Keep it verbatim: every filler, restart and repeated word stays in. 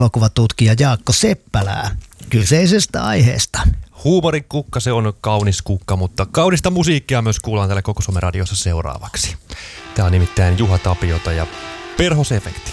elokuvatutkija Jaakko Seppälää kyseisestä aiheesta. Huumorin kukka, se on kaunis kukka, mutta kaunista musiikkia myös kuullaan täällä Koko Suomen radiossa seuraavaksi. Tää on nimittäin Juha Tapiota ja Perhosefekti.